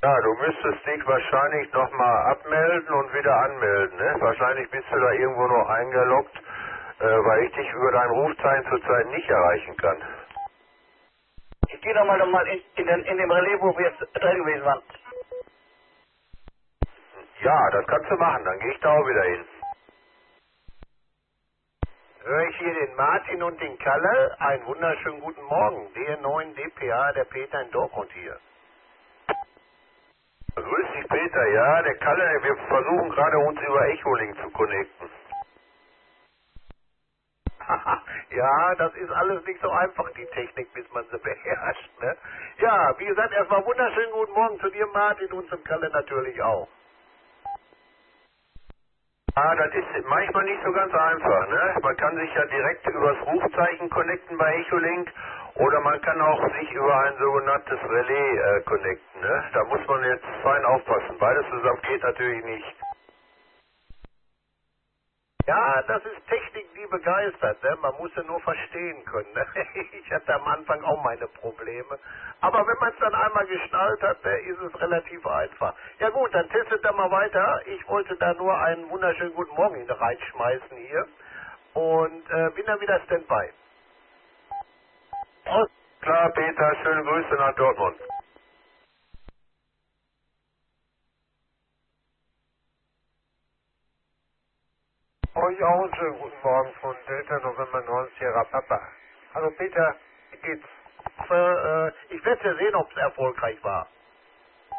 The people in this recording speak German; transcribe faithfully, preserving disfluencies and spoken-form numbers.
Ja, du müsstest dich wahrscheinlich nochmal abmelden und wieder anmelden, ne? Wahrscheinlich bist du da irgendwo noch eingeloggt, äh, weil ich dich über dein Rufzeichen zurzeit nicht erreichen kann. Ich gehe nochmal noch mal in, in, den, in dem Relais, wo wir jetzt drin gewesen waren. Ja, das kannst du machen, dann gehe ich da auch wieder hin. Höre ich hier den Martin und den Kalle? Einen wunderschönen guten Morgen. D neun D P A, der Peter in Dortmund hier. Grüß dich, Peter. Ja, der Kalle, wir versuchen gerade uns über Echolink zu connecten. Ja, das ist alles nicht so einfach, die Technik, bis man sie beherrscht, ne? Ja, wie gesagt, erstmal wunderschönen guten Morgen zu dir, Martin, und zum Kalle natürlich auch. Ah, das ist manchmal nicht so ganz einfach, ne? Man kann sich ja direkt übers Rufzeichen connecten bei Echolink oder man kann auch sich über ein sogenanntes Relais äh, connecten, ne? Da muss man jetzt fein aufpassen. Beides zusammen geht natürlich nicht. Ja, das ist Technik, die begeistert, ne? Man muss sie nur verstehen können, ne? Ich hatte am Anfang auch meine Probleme. Aber wenn man es dann einmal geschnallt hat, ne, ist es relativ einfach. Ja gut, dann testet er mal weiter. Ich wollte da nur einen wunderschönen guten Morgen hin reinschmeißen hier. Und äh, bin dann wieder Standby. Oh, klar, Peter, schöne Grüße nach Dortmund. Euch auch einen schönen guten Morgen von Delta November neun Sierra Papa. Hallo Peter, wie geht's? Äh, äh, ich werde ja sehen, ob es erfolgreich war.